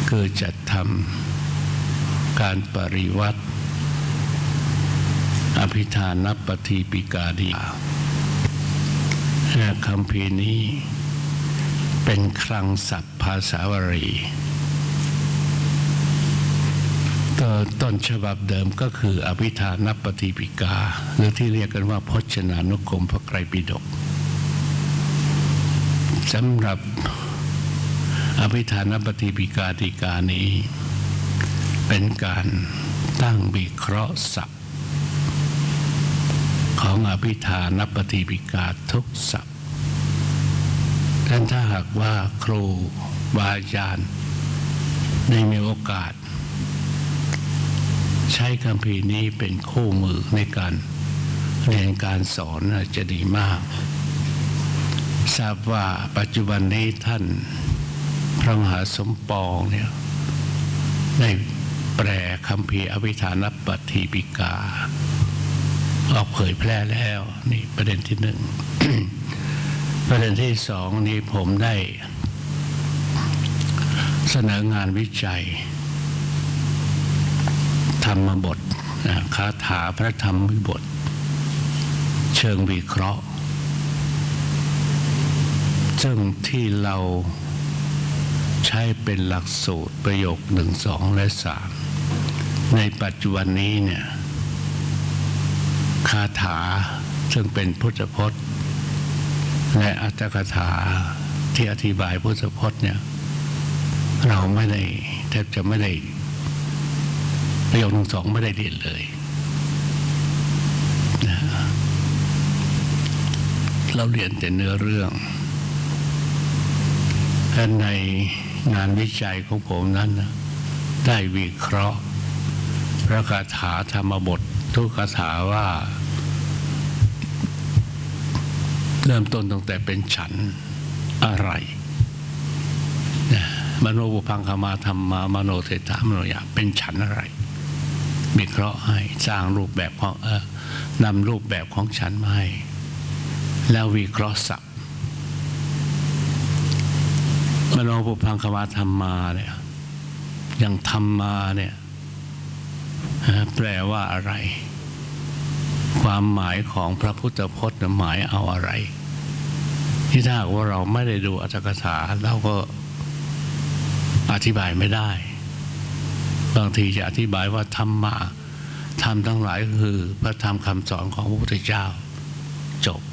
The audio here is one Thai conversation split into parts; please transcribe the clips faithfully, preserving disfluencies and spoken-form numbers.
คือจัดทำการปริวัติอภิธานปฏิปิกาดีคำพีนี้เป็นคลังศัพท์ภาษาวารีต้นฉบับเดิมก็คืออภิธานปฏิปิกาหรือที่เรียกกันว่าพจนานุกรมพระไตรปิฎกสำหรับอภิธานปฏิปิกาติกานี้เป็นการตั้งวิเคราะห์ศัพท์ของอภิธานปฏิปิกาทุกศัพท์ท่านถ้าหากว่าครูบาอาจารย์ได้มีโอกาสใช้คัมภีร์นี้เป็นคู่มือในการเรียนการสอนจะดีมากทราบว่าปัจจุบันนี้ท่านพระมหาสมปองเนี่ยได้แปลคัมภีร์อภิธานปฏิปิกาออกเผยแพร่แล้วนี่ประเด็นที่หนึ่ง ประเด็นที่สองนี้ผมได้เสนองานวิจัยธรรมบทคาถาพระธรรมวิบทเชิงวิเคราะห์ซึ่งที่เราใช้เป็นหลักสูตรประโยคหนึ่งสองและสามในปัจจุบันนี้เนี่ยคาถาซึ่งเป็นพุทธพจน์และอัตถกถาที่อธิบายพุทธพจน์เนี่ยเราไม่ได้แทบจะไม่ได้ประโยคหนึ่งสองไม่ได้เรียนเลยนะเราเรียนแต่เนื้อเรื่องและในงานวิจัยของผมนั้นนะได้วิเคราะห์พระคาถาธรรมบททุกคาถาว่าเริ่มต้นตั้งแต่เป็นฉันอะไรนะมโนบุพังคมาธรรมามโนเศรษฐามโนยะเป็นฉันอะไรวิเคราะห์ให้สร้างรูปแบบของเออนำรูปแบบของฉันมาให้แล้ววิเคราะห์ศัพท์มโนบุพังคมาธรรมาเนี่ยอย่างธรรมาเนี่ยแปลว่าอะไรความหมายของพระพุทธพจน์หมายเอาอะไรที่ถ้าว่าเราไม่ได้ดูอัตถกถาเราก็อธิบายไม่ได้บางทีจะอธิบายว่าธรรมะธรรมทั้งหลายก็คือพระธรรมคำสอนของพระพุทธเจ้าจบ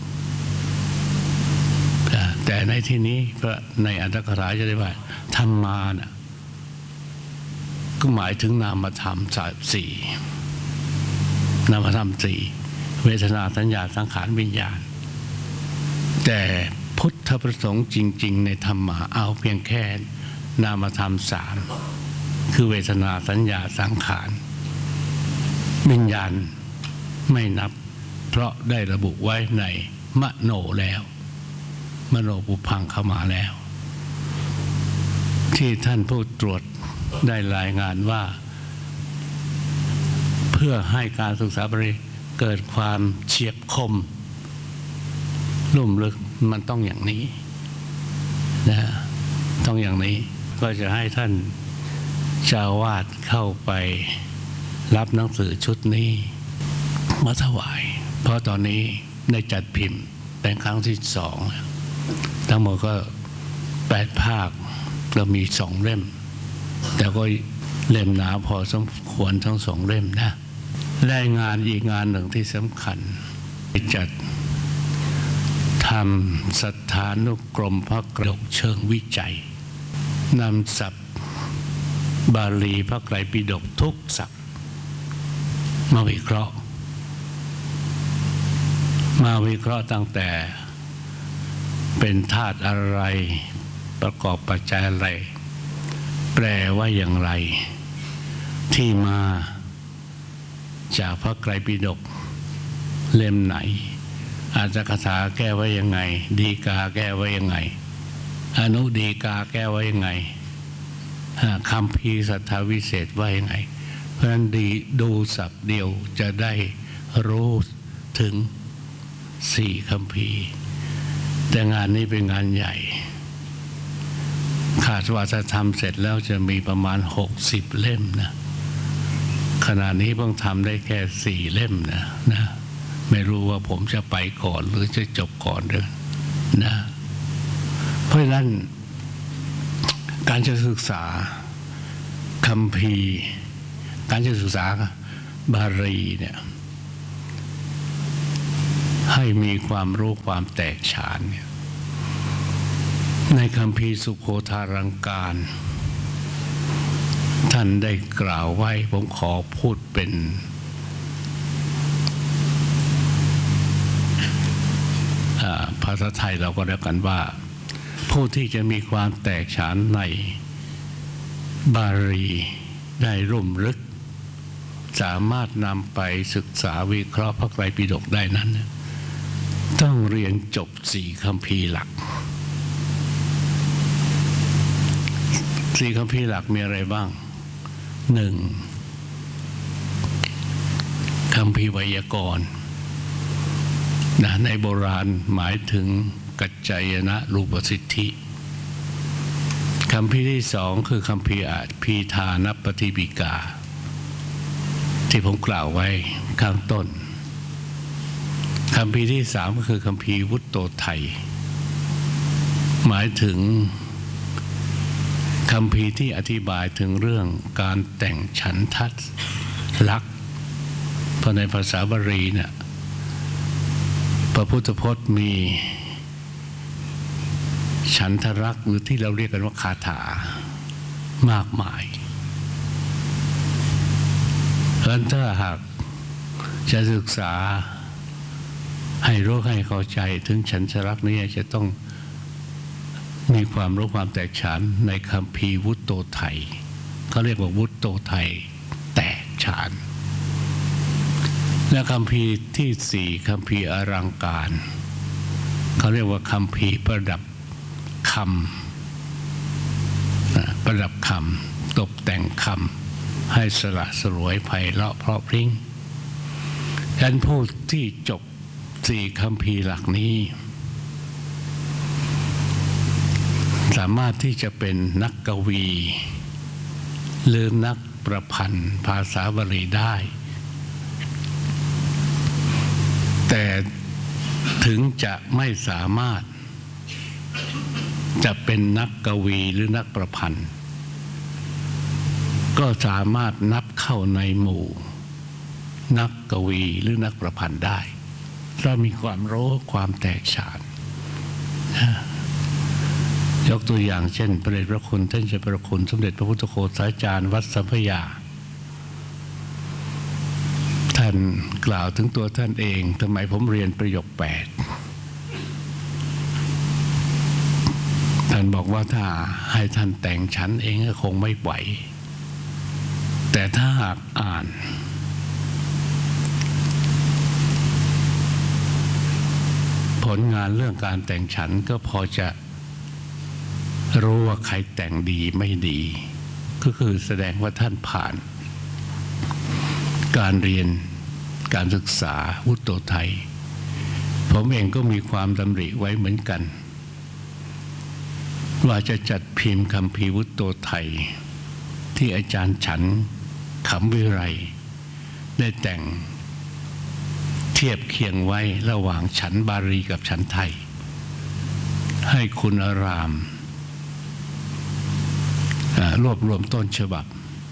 แต่ในที่นี้ในอัตถกถาจะได้ว่าธรรมานะก็หมายถึงนามธรรมสี่นามธรรมสี่เวทนาสัญญาสังขารวิญญาณแต่พุทธประสงค์จริงๆในธรรมะเอาเพียงแค่นามธรรมสามคือเวทนาสัญญาสังขารวิญญาณไม่นับเพราะได้ระบุไว้ในมโนแล้วมโนปุพังเข้ามาแล้วที่ท่านผู้ตรวจได้รายงานว่าเพื่อให้การศึกษาบริเกิดความเฉียบคมลุ่มลึกมันต้องอย่างนี้นะต้องอย่างนี้ก็จะให้ท่านเจ้าวาดเข้าไปรับหนังสือชุดนี้มาถวายเพราะตอนนี้ได้จัดพิมพ์เป็นครั้งที่สองทั้งหมดก็แปดภาคเรามีสองเล่มแต่ก็เล่มหนาพอสมควรทั้งสองเล่มนะและงานอีกงานหนึ่งที่สำคัญจัดทำสัทธานุกรมพระไตรปิฎกเชิงวิจัยนำศัพท์บาลีพระไตรปิฎกทุกศัพท์มาวิเคราะห์มาวิเคราะห์ตั้งแต่เป็นธาตุอะไรประกอบปัจจัยอะไรแปลว่าอย่างไรที่มาจากพระไตรปิฎกเล่มไหนอัตถกถาแก้ไว้ยังไงดีกาแก้ไว้ยังไงอนุดีกาแก้ไว้ยังไงคัมภีร์สัทธวิเศษว่ายังไงเพราะฉะนั้นดีดูศัพท์เดียวจะได้รู้ถึงสี่คัมภีร์แต่งานนี้เป็นงานใหญ่คาดว่าจะทำเสร็จแล้วจะมีประมาณหกสิบเล่มนะขณะนี้เพิ่งทำได้แค่สี่เล่มนะนะไม่รู้ว่าผมจะไปก่อนหรือจะจบก่อนเด้อนะเพราะฉะนั้นการจะศึกษาคัมภีร์การจะศึกษาบาลีเนี่ยให้มีความรู้ความแตกฉานเนี่ยในคัมภีร์สุโขทารังการท่านได้กล่าวไว้ผมขอพูดเป็นภาษาไทยเราก็เรียกกันว่าผู้ที่จะมีความแตกฉานในบาลีได้รุ่มลึกสามารถนำไปศึกษาวิเคราะห์พระไตรปิฎกได้นั้นต้องเรียนจบสี่คัมภีร์หลักสี่คัมภีร์หลักมีอะไรบ้างหนึ่งคัมภีร์ไวยากรณ์นะในโบราณหมายถึงกัจจายนะรูปสิทธิคัมภีร์ที่สองคือคัมภีร์อภิธานปฏิปิกาที่ผมกล่าวไว้ข้างต้นคัมภีร์ที่สามก็คือคัมภีร์วุตโตไทยหมายถึงคัมภีร์ที่อธิบายถึงเรื่องการแต่งฉันทัศลักษณ์เพราะในภาษาบาลีเนี่ยพระพุทธพจน์มีฉันทลักษณ์หรือที่เราเรียกกันว่าคาถามากมายเพราะฉะนั้นถ้าหากจะศึกษาให้รู้ให้เข้าใจถึงฉันทลักษณ์นี้จะต้องมีความรู้ความแตกฉานในคัมภีร์วุตโตไทยเขาเรียกว่าวุตโตไทยแตกฉานและคัมภีร์ที่สี่คัมภีร์อลังการเขาเรียกว่าคัมภีร์ประดับคำประดับคำตกแต่งคำให้สละสลวยไพเราะเพราะพริ้งฉันผู้ที่จบสี่คัมภีร์หลักนี้สามารถที่จะเป็นนักกวีหรือนักประพันธ์ภาษาบาลีได้แต่ถึงจะไม่สามารถจะเป็นนักกวีหรือนักประพันธ์ก็สามารถนับเข้าในหมู่นักกวีหรือนักประพันธ์ได้ถ้ามีความรู้ความแตกฉานยกตัวอย่างเช่นพระเดชพระคุณท่านเจ้าพระคุณสมเด็จพระพุทธโฆษาจารย์วัดสัมพยาท่านกล่าวถึงตัวท่านเองทำไมผมเรียนประโยคแปดท่านบอกว่าถ้าให้ท่านแต่งฉันเองก็คงไม่ไหวแต่ถ้าหากอ่านผลงานเรื่องการแต่งฉันก็พอจะรู้ว่าใครแต่งดีไม่ดีก็คือแสดงว่าท่านผ่านการเรียนการศึกษาวุตโตไทยผมเองก็มีความดำริไว้เหมือนกันว่าจะจัดพิมพ์คัมภีร์วุตโตไทยที่อาจารย์ฉันขำวิไรได้แต่งเทียบเคียงไว้ระหว่างฉันบาลีกับฉันไทยให้คุณอารามรวบรวมต้นฉบับ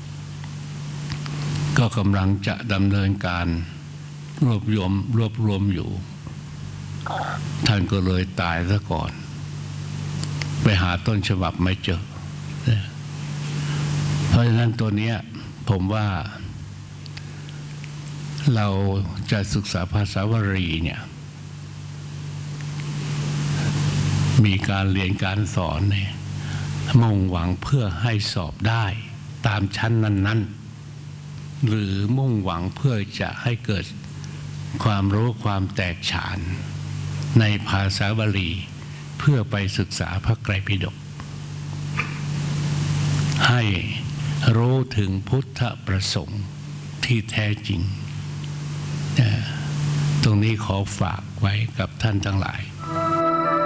ก็กำลังจะดำเนินการรวบรวมรวบรวมอยู่ท่านก็เลยตายซะก่อนไปหาต้นฉบับไม่เจอเพราะฉะนั้นตัวนี้ผมว่าเราจะศึกษาภาษาวารีเนี่ยมีการเรียนการสอนเนี่ยมุ่งหวังเพื่อให้สอบได้ตามชั้นนั้นๆหรือมุ่งหวังเพื่อจะให้เกิดความรู้ความแตกฉานในภาษาบาลีเพื่อไปศึกษาพระไตรปิฎกให้รู้ถึงพุทธประสงค์ที่แท้จริงตรงนี้ขอฝากไว้กับท่านทั้งหลาย